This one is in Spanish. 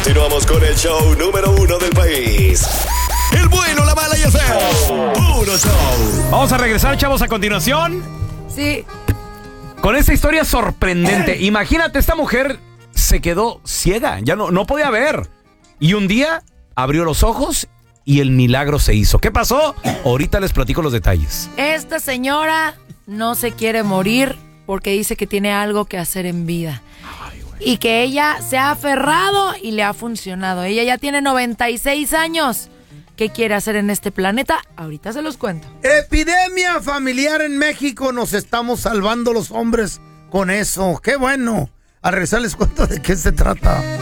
Continuamos con el show número 1 del país. El bueno, la mala y el feo. Puro show. Vamos a regresar, chavos, a continuación. Sí. Con esta historia sorprendente. Imagínate, esta mujer se quedó ciega. Ya no podía ver. Y un día abrió los ojos y el milagro se hizo. ¿Qué pasó? Ahorita les platico los detalles. Esta señora no se quiere morir porque dice que tiene algo que hacer en vida. Y que ella se ha aferrado y le ha funcionado. Ella ya tiene 96 años. ¿Qué quiere hacer en este planeta? Ahorita se los cuento. Epidemia familiar en México. Nos estamos salvando los hombres con eso. ¡Qué bueno! Al regresar les cuento de qué se trata.